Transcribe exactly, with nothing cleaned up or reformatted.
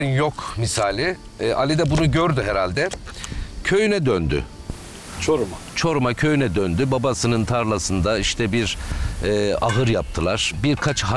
yok misali. E, Ali de bunu gördü herhalde. Köyüne döndü. Çorum'a. Çorum'a köyüne döndü. Babasının tarlasında işte bir e, ahır yaptılar. Birkaç